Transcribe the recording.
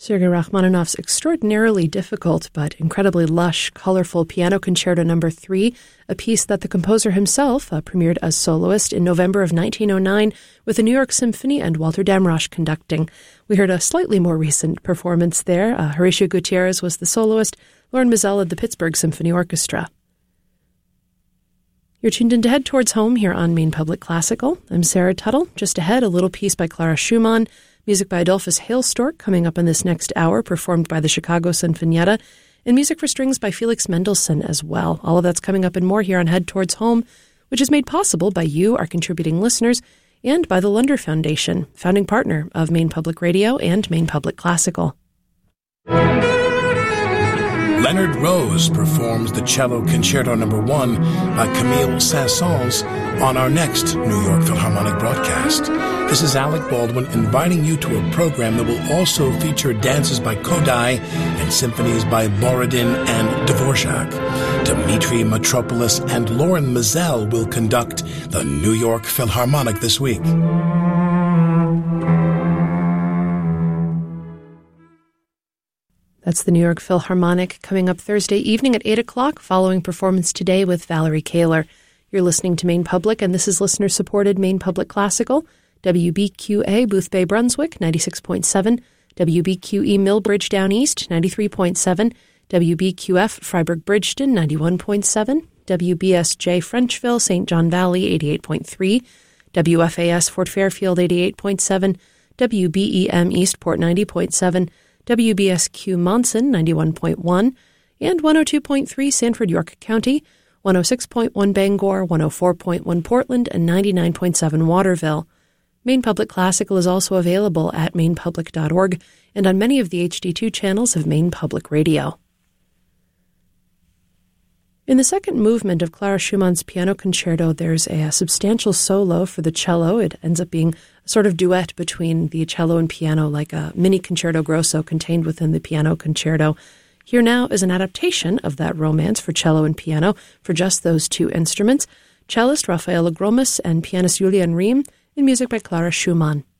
Sergei Rachmaninoff's extraordinarily difficult but incredibly lush, colorful Piano Concerto No. 3, a piece that the composer himself premiered as soloist in November of 1909 with the New York Symphony and Walter Damrosch conducting. We heard a slightly more recent performance there. Horacio Gutierrez was the soloist, Loren Maazel led the Pittsburgh Symphony Orchestra. You're tuned in to Head Towards Home here on Maine Public Classical. I'm Sarah Tuttle. Just ahead, a little piece by Clara Schumann, music by Adolphus Hailstork coming up in this next hour, performed by the Chicago Sinfonietta, and music for strings by Felix Mendelssohn as well. All of that's coming up and more here on Head Towards Home, which is made possible by you, our contributing listeners, and by the Lunder Foundation, founding partner of Maine Public Radio and Maine Public Classical. Leonard Rose performs the Cello Concerto No. 1 by Camille Saint-Saëns on our next New York Philharmonic broadcast. This is Alec Baldwin inviting you to a program that will also feature dances by Kodály and symphonies by Borodin and Dvorak. Dmitri Mitropoulos and Loren Maazel will conduct the New York Philharmonic this week. That's the New York Philharmonic coming up Thursday evening at 8 o'clock, following performance today with Valerie Kaler. You're listening to Maine Public, and this is listener-supported Maine Public Classical, WBQA Boothbay Brunswick, 96.7, WBQE Millbridge Down East, 93.7, WBQF Freiburg Bridgeton, 91.7, WBSJ Frenchville, St. John Valley, 88.3, WFAS Fort Fairfield, 88.7, WBEM Eastport, 90.7, WBSQ Monson, 91.1, and 102.3 Sanford, York County, 106.1 Bangor, 104.1 Portland, and 99.7 Waterville. Maine Public Classical is also available at mainepublic.org and on many of the HD2 channels of Maine Public Radio. In the second movement of Clara Schumann's Piano Concerto, there's a substantial solo for the cello. It ends up being a sort of duet between the cello and piano, like a mini concerto grosso contained within the piano concerto. Here now is an adaptation of that romance for cello and piano for just those two instruments, cellist Raffaele Gromis and pianist Julian Riem, in music by Clara Schumann.